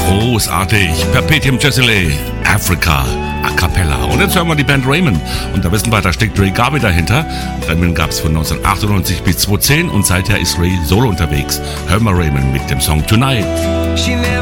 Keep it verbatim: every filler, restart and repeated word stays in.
Großartig. Perpetuum Jessile, Africa, a cappella. Und jetzt hören wir die Band Raymond. Und da wissen wir, da steckt Ray Garvey dahinter. Raymond gab es von neunzehnhundertachtundneunzig bis zweitausendzehn und seither ist Ray solo unterwegs. Hören wir Raymond mit dem Song Tonight.